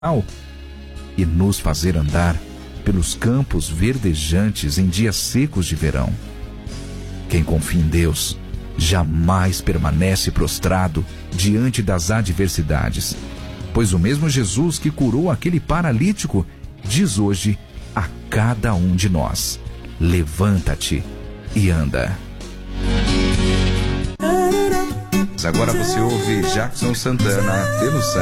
e nos fazer andar pelos campos verdejantes em dias secos de verão. Quem confia em Deus jamais permanece prostrado diante das adversidades, pois o mesmo Jesus que curou aquele paralítico diz hoje a cada um de nós: levanta-te e anda. Agora você ouve Jackson Santana, Tendo Sangue.